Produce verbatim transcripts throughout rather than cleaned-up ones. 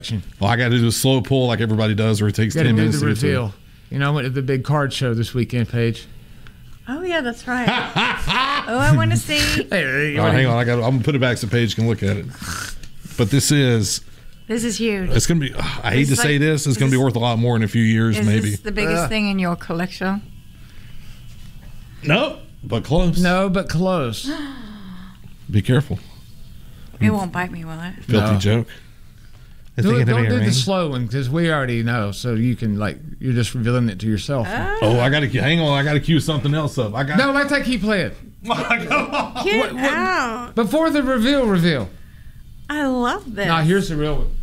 Well, I got to do a slow pull like everybody does, where it takes ten minutes to to reveal. Get to. You know, I went to the big card show this weekend, Paige. Oh yeah, that's right. Oh, I want to see. Hey, oh, hang on, I got. I'm gonna put it back so Paige can look at it. But this is. This is huge. It's gonna be. Uh, I hate to like, say this. It's gonna this, be worth a lot more in a few years, is maybe. Is this the biggest uh, thing in your collection? No, but close. No, but close. Be careful. It won't bite me, will it? Filthy no. joke. Do it, don't do the slow one because we already know. So you can like you're just revealing it to yourself. Oh, oh I gotta hang on. I gotta cue something else up. I got. No, let that keep playing. Get what, what, out before the reveal. Reveal. I love this. Now here's the real one.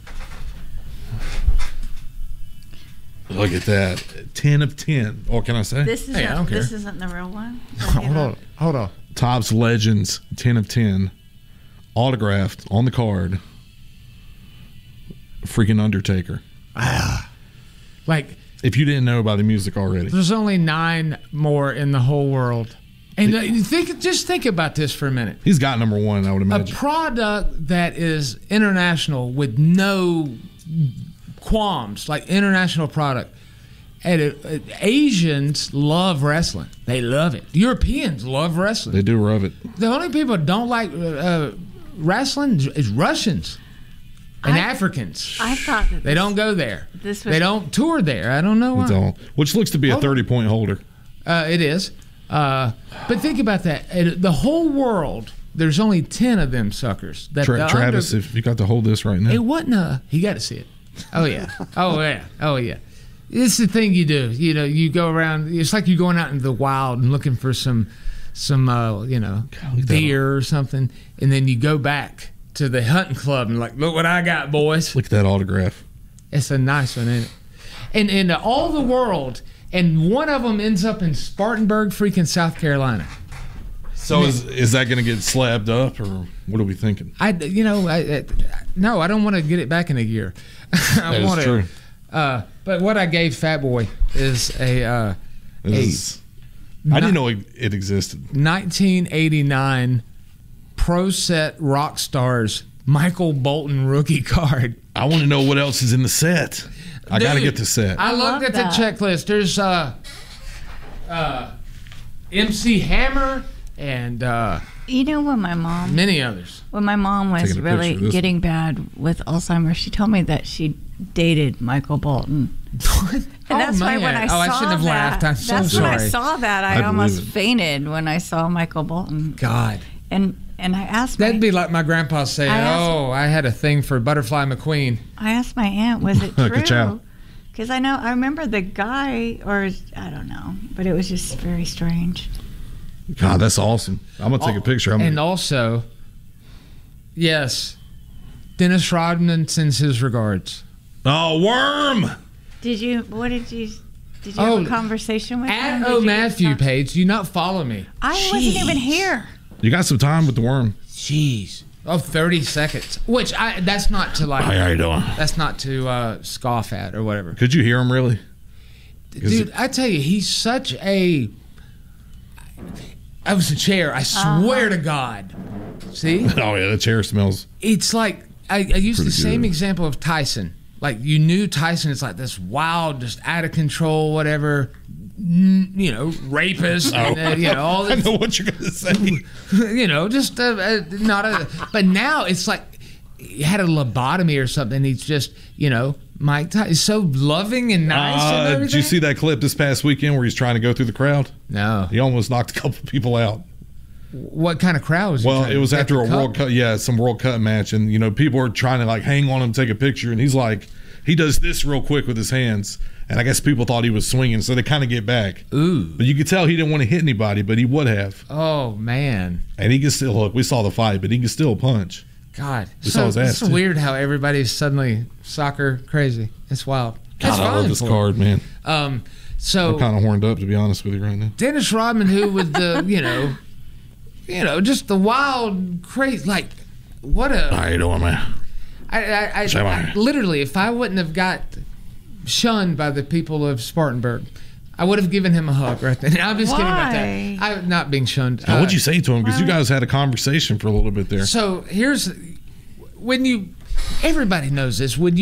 Look at that. ten of ten. Or can I say? This isn't, hey, I don't care. This isn't the real one. Hold on. Hold on. Topps Legends, ten of ten. Autographed on the card. Freaking Undertaker. Ah. Like. If you didn't know about the music already. There's only nine more in the whole world. And uh, think, just think about this for a minute. He's got number one, I would imagine. A product that is international with no qualms, like international product. And it, it, Asians love wrestling. They love it. Europeans love wrestling. They do love it. The only people that don't like uh, wrestling is Russians and I, Africans. I thought that they this, don't go there. This was, they don't tour there. I don't know why. Don't. Which looks to be a thirty-point holder. Uh, it is. Uh, but think about that. It, the whole world, there's only ten of them suckers. That Tra- the Travis, under, if you got to hold this right now. It wasn't a... He got to see it. Oh, yeah. Oh, yeah. Oh, yeah. It's the thing you do. You know, you go around... It's like you're going out into the wild and looking for some, some uh, you know, God, deer or something. And then you go back to the hunting club and like, look what I got, boys. Look at that autograph. It's a nice one, isn't it? And in all the world... And one of them ends up in Spartanburg, freaking South Carolina. So is is that going to get slabbed up, or what are we thinking? I, you know, I, I, no, I don't want to get it back in a year. I that want is true. It, uh, but what I gave Fat Boy is a, uh, is, a I didn't know it, it existed. nineteen eighty-nine Pro Set Rock Stars Michael Bolton rookie card. I want to know what else is in the set. I got to get the set. I, I looked at that. the checklist. There's uh, uh, M C Hammer and uh, you know when my mom, many others. When my mom was really getting bad with Alzheimer's, she told me that she dated Michael Bolton. And oh, that's man. why when I oh, saw I shouldn't have that, laughed. I'm so that's sorry. when I saw that, I, I almost it. fainted when I saw Michael Bolton. God. And and I asked That'd my, be like my grandpa saying, I asked, "Oh, I had a thing for Butterfly McQueen." I asked my aunt, "Was it Good true?" job. Because I know I remember the guy, or I don't know, but it was just very strange. God, that's awesome. I'm gonna take a picture. I'm and gonna... also, yes, Dennis Rodman sends his regards. Oh, Worm! Did you? What did you? Did you oh, have a conversation with at him? At Oh Matthew page, do you not follow me? I Jeez. wasn't even here. You got some time with the Worm? Jeez. Oh, thirty seconds. Which I that's not to like. How you doing? That's not to uh, scoff at or whatever. Could you hear him really? Dude, I tell you, he's such a. I was a chair. I swear uh-huh. to God. See? Oh yeah, the chair smells. It's like I, I used the good. same example of Tyson. Like you knew Tyson is like this wild, just out of control, whatever. You know, rapist. Oh. And, uh, you know, all this, I know what you're gonna say. You know, just uh, uh, not a. But now it's like he had a lobotomy or something. He's just, you know, Mike Tyson is so loving and nice. Uh, and everything. did you see that clip this past weekend where he's trying to go through the crowd? No. He almost knocked a couple people out. What kind of crowd was he? Well, it was after a cup? World Cup, yeah, some World Cup match, and you know people are trying to like hang on him, take a picture, and he's like, he does this real quick with his hands, and I guess people thought he was swinging, so they kind of get back. Ooh! But you could tell he didn't want to hit anybody, but he would have. Oh man! And he can still look. We saw the fight, but he can still punch. God, we so, saw his ass. It's too. weird how everybody's suddenly soccer crazy. It's wild. God, I love this card, man. Um, so I'm kind of horned up, to be honest with you, right now. Dennis Rodman, who with the you know. You know, just the wild, crazy, like, what a... How you doing, man? I, I, I, I literally, if I wouldn't have got shunned by the people of Spartanburg, I would have given him a hug right then. I'm just Why? kidding about that. I'm not being shunned. Now, uh, what'd you say to him? Because you guys had a conversation for a little bit there. So here's, when you everybody knows this. Would